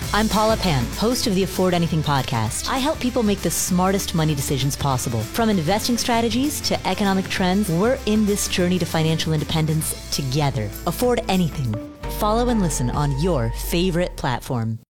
I'm Paula Pant, host of the Afford Anything podcast. I help people make the smartest money decisions possible. From investing strategies to economic trends, we're in this journey to financial independence together. Afford Anything. Follow and listen on your favorite platform.